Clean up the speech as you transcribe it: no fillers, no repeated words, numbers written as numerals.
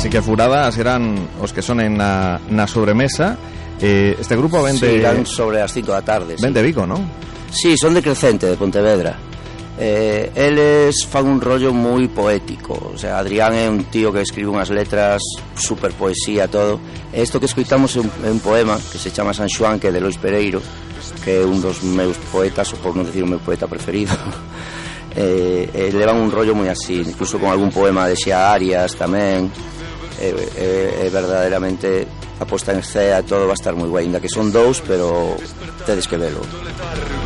Así que furadas eran os que sonen na sobremesa. Este grupo ven de... Sí, dan sobre as 5 da tarde. Ven de Vigo, non? Sí, son de Crecente, de Pontevedra. Eles fan un rollo moi poético. O sea, Adrián é un tío que escribe unhas letras, super poesía, todo. Isto que escoitamos é un poema que se chama San Xoán, que é de Lois Pereiro, que é un dos meus poetas, ou por non decir o meu poeta preferido. Levan un rollo moi así, incluso con algún poema de Xea Arias tamén. Verdadeiramente a posta en escena, todo va a estar moi guai, ainda que son dous, pero tedes que velo.